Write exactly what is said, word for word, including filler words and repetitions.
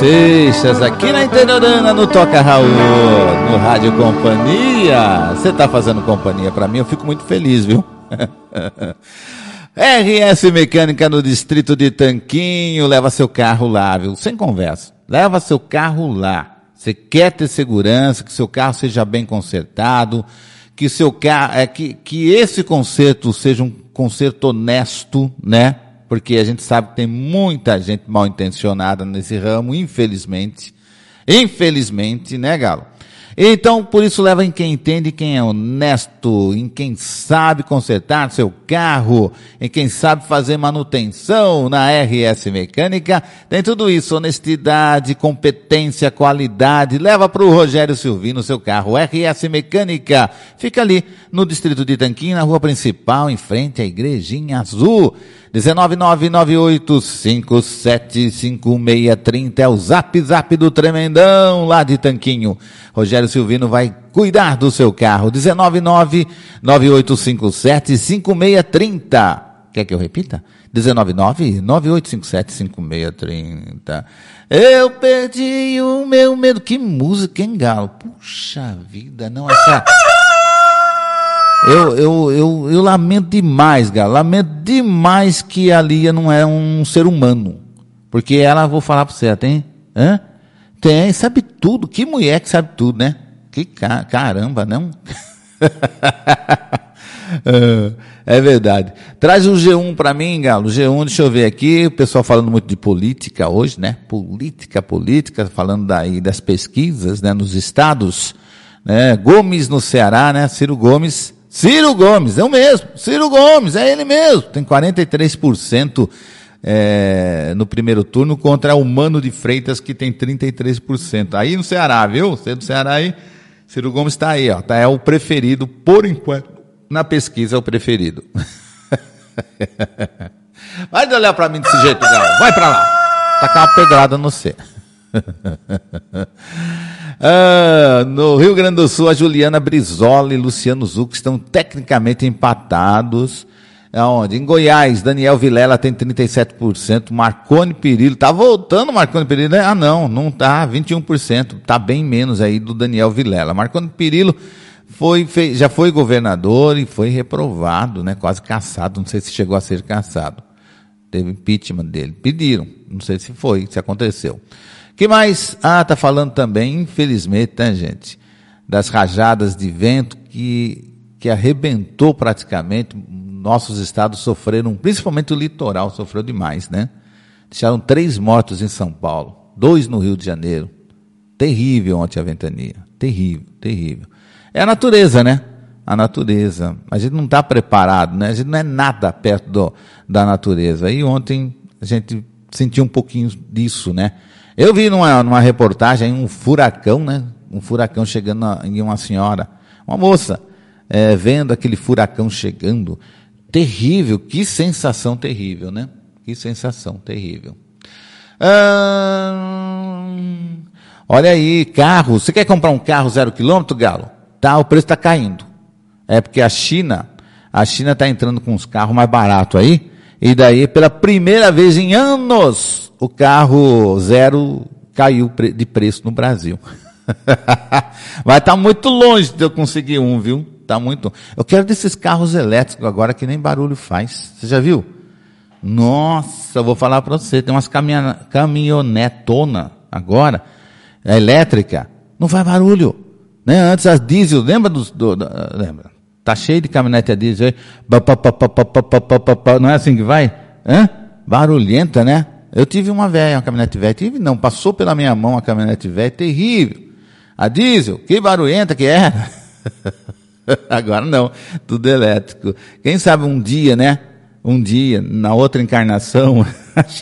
Seixas, aqui na Interiorana, no Toca Raul, no Rádio Companhia. Você tá fazendo companhia pra mim, eu fico muito feliz, viu? R S Mecânica no distrito de Tanquinho, leva seu carro lá, viu? Sem conversa, leva seu carro lá. Você quer ter segurança, que seu carro seja bem consertado, que seu carro, é, que, que esse conserto seja um conserto honesto, né? Porque a gente sabe que tem muita gente mal intencionada nesse ramo, infelizmente. Infelizmente, né, Galo? Então, por isso, leva em quem entende, quem é honesto, em quem sabe consertar seu carro, em quem sabe fazer manutenção na R S Mecânica. Tem tudo isso, honestidade, competência, qualidade. Leva para o Rogério Silvino seu carro. R S Mecânica fica ali no distrito de Tanquinho, na rua principal, em frente à Igrejinha Azul. um nove nove nove oito cinco sete cinco seis três zero é o zap zap do Tremendão lá de Tanquinho. Rogério Silvino vai cuidar do seu carro. um nove nove nove oito cinco sete cinco seis três zero. Quer que eu repita? um nove nove nove oito cinco sete cinco seis três zero. Eu perdi o meu medo. Que música, hein, Galo? Puxa vida, não, essa... Eu, eu, eu, eu lamento demais, Galo, lamento demais que a Lia não é um ser humano, porque ela, vou falar pra você, ela tem, hã? Tem, sabe tudo, que mulher que sabe tudo, né? Que ca- caramba, não? É verdade. Traz o G um pra mim, Galo, G um, deixa eu ver aqui, o pessoal falando muito de política hoje, né? Política, política, falando daí das pesquisas, né, nos estados, né? Gomes no Ceará, né? Ciro Gomes... Ciro Gomes, é o mesmo, Ciro Gomes, é ele mesmo, tem quarenta e três por cento é, no primeiro turno contra o Mano de Freitas que tem trinta e três por cento. Aí no Ceará, viu? Você do Ceará aí, Ciro Gomes está aí, ó, tá, é o preferido, por enquanto, na pesquisa é o preferido. Vai de olhar para mim desse jeito, Galo, vai para lá, tacar uma pedrada no C. Ah, no Rio Grande do Sul, a Juliana Brizola e Luciano Zucco estão tecnicamente empatados. Aonde? Em Goiás, Daniel Vilela tem trinta e sete por cento, Marconi Perillo, tá voltando Marconi Perillo, né? Ah não, não tá, vinte e um por cento, tá bem menos aí do Daniel Vilela. Marconi Perillo foi, fez, já foi governador e foi reprovado, né? Quase cassado, não sei se chegou a ser cassado. Teve impeachment dele, pediram, não sei se foi, se aconteceu. Que mais? Ah, tá falando também, infelizmente, né, gente, das rajadas de vento que, que arrebentou praticamente, nossos estados sofreram, principalmente o litoral sofreu demais, né? Deixaram três mortos em São Paulo, dois no Rio de Janeiro. Terrível ontem a ventania, terrível, terrível. É a natureza, né? A natureza. A gente não está preparado, né? A gente não é nada perto do, da natureza. E ontem a gente sentiu um pouquinho disso, né? Eu vi numa, numa reportagem um furacão, né? Um furacão chegando na, em uma senhora, uma moça, é, vendo aquele furacão chegando. Terrível, que sensação terrível, né? Que sensação terrível. Ah, olha aí, carro. Você quer comprar um carro zero quilômetro, Galo? Tá, o preço está caindo. É porque a China, a China está entrando com uns carros mais baratos aí. E daí, pela primeira vez em anos, o carro zero caiu de preço no Brasil. Vai estar muito longe de eu conseguir um, viu? Tá muito. Eu quero desses carros elétricos agora que nem barulho faz. Você já viu? Nossa, eu vou falar para você. Tem umas caminhon... caminhonetona agora, a elétrica, não faz barulho. Né? Antes as diesel, lembra dos... Do, do, lembra? Tá cheio de caminhonete a diesel aí. Não é assim que vai? Hã? Barulhenta, né? Eu tive uma velha, uma caminhonete velha. Tive não, passou pela minha mão uma caminhonete velha, terrível. A diesel, que barulhenta que era. Agora não, tudo elétrico. Quem sabe um dia, né? Um dia, na outra encarnação,